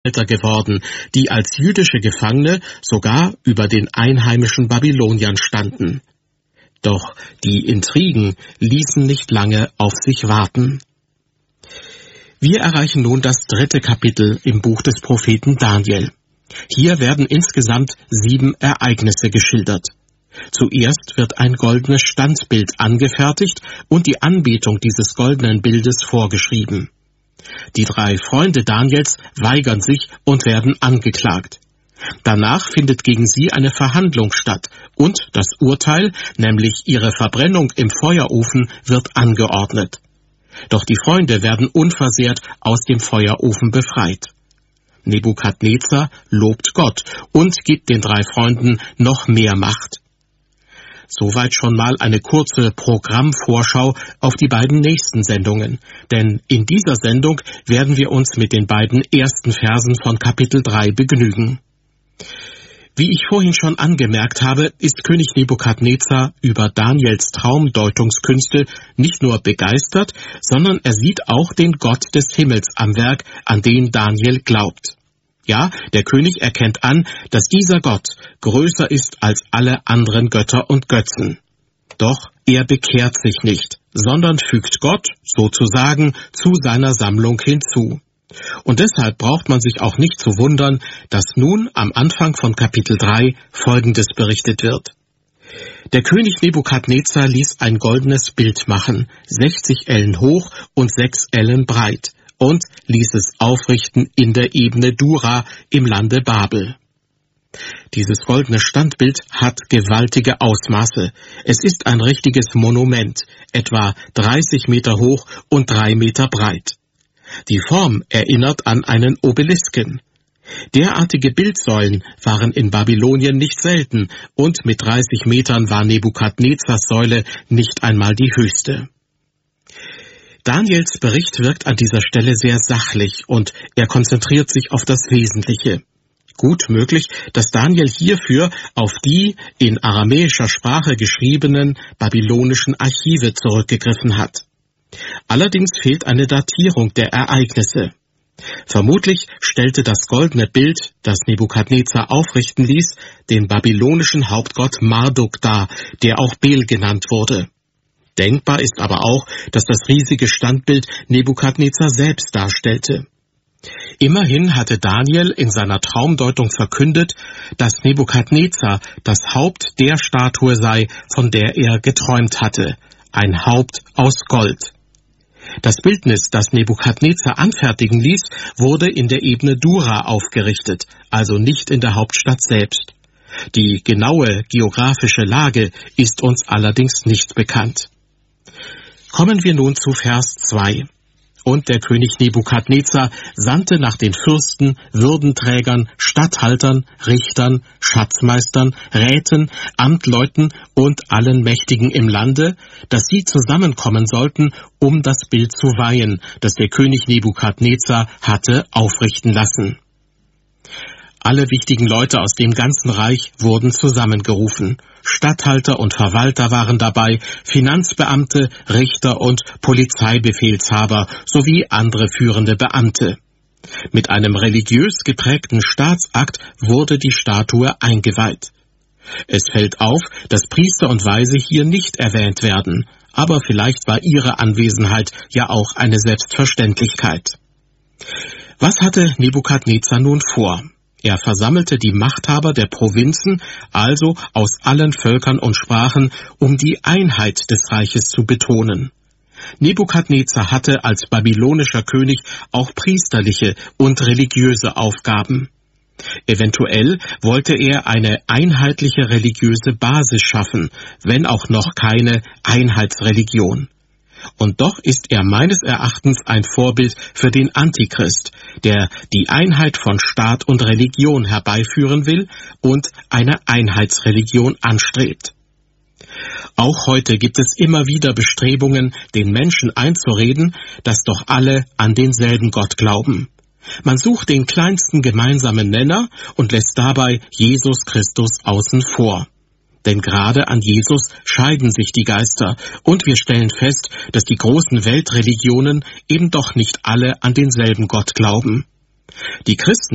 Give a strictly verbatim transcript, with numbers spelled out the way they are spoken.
geworden, die als jüdische Gefangene sogar über den einheimischen Babyloniern standen. Doch die Intrigen ließen nicht lange auf sich warten. Wir erreichen nun das dritte Kapitel im Buch des Propheten Daniel. Hier werden insgesamt sieben Ereignisse geschildert. Zuerst wird ein goldenes Standbild angefertigt und die Anbetung dieses goldenen Bildes vorgeschrieben. Die drei Freunde Daniels weigern sich und werden angeklagt. Danach findet gegen sie eine Verhandlung statt und das Urteil, nämlich ihre Verbrennung im Feuerofen, wird angeordnet. Doch die Freunde werden unversehrt aus dem Feuerofen befreit. Nebukadnezar lobt Gott und gibt den drei Freunden noch mehr Macht. Soweit schon mal eine kurze Programmvorschau auf die beiden nächsten Sendungen, denn in dieser Sendung werden wir uns mit den beiden ersten Versen von Kapitel drei begnügen. Wie ich vorhin schon angemerkt habe, ist König Nebukadnezar über Daniels Traumdeutungskünste nicht nur begeistert, sondern er sieht auch den Gott des Himmels am Werk, an den Daniel glaubt. Ja, der König erkennt an, dass dieser Gott größer ist als alle anderen Götter und Götzen. Doch er bekehrt sich nicht, sondern fügt Gott, sozusagen, zu seiner Sammlung hinzu. Und deshalb braucht man sich auch nicht zu wundern, dass nun am Anfang von Kapitel drei Folgendes berichtet wird. Der König Nebukadnezar ließ ein goldenes Bild machen, sechzig Ellen hoch und sechs Ellen breit, und ließ es aufrichten in der Ebene Dura im Lande Babel. Dieses goldene Standbild hat gewaltige Ausmaße. Es ist ein richtiges Monument, etwa dreißig Meter hoch und drei Meter breit. Die Form erinnert an einen Obelisken. Derartige Bildsäulen waren in Babylonien nicht selten und mit dreißig Metern war Nebukadnezars Säule nicht einmal die höchste. Daniels Bericht wirkt an dieser Stelle sehr sachlich und er konzentriert sich auf das Wesentliche. Gut möglich, dass Daniel hierfür auf die in aramäischer Sprache geschriebenen babylonischen Archive zurückgegriffen hat. Allerdings fehlt eine Datierung der Ereignisse. Vermutlich stellte das goldene Bild, das Nebukadnezar aufrichten ließ, den babylonischen Hauptgott Marduk dar, der auch Bel genannt wurde. Denkbar ist aber auch, dass das riesige Standbild Nebukadnezar selbst darstellte. Immerhin hatte Daniel in seiner Traumdeutung verkündet, dass Nebukadnezar das Haupt der Statue sei, von der er geträumt hatte, ein Haupt aus Gold. Das Bildnis, das Nebukadnezar anfertigen ließ, wurde in der Ebene Dura aufgerichtet, also nicht in der Hauptstadt selbst. Die genaue geografische Lage ist uns allerdings nicht bekannt. Kommen wir nun zu Vers zwei. Und der König Nebukadnezar sandte nach den Fürsten, Würdenträgern, Statthaltern, Richtern, Schatzmeistern, Räten, Amtleuten und allen Mächtigen im Lande, dass sie zusammenkommen sollten, um das Bild zu weihen, das der König Nebukadnezar hatte aufrichten lassen. Alle wichtigen Leute aus dem ganzen Reich wurden zusammengerufen. Statthalter und Verwalter waren dabei, Finanzbeamte, Richter und Polizeibefehlshaber sowie andere führende Beamte. Mit einem religiös geprägten Staatsakt wurde die Statue eingeweiht. Es fällt auf, dass Priester und Weise hier nicht erwähnt werden, aber vielleicht war ihre Anwesenheit ja auch eine Selbstverständlichkeit. Was hatte Nebukadnezar nun vor? Er versammelte die Machthaber der Provinzen, also aus allen Völkern und Sprachen, um die Einheit des Reiches zu betonen. Nebukadnezar hatte als babylonischer König auch priesterliche und religiöse Aufgaben. Eventuell wollte er eine einheitliche religiöse Basis schaffen, wenn auch noch keine Einheitsreligion. Und doch ist er meines Erachtens ein Vorbild für den Antichrist, der die Einheit von Staat und Religion herbeiführen will und eine Einheitsreligion anstrebt. Auch heute gibt es immer wieder Bestrebungen, den Menschen einzureden, dass doch alle an denselben Gott glauben. Man sucht den kleinsten gemeinsamen Nenner und lässt dabei Jesus Christus außen vor. Denn gerade an Jesus scheiden sich die Geister und wir stellen fest, dass die großen Weltreligionen eben doch nicht alle an denselben Gott glauben. Die Christen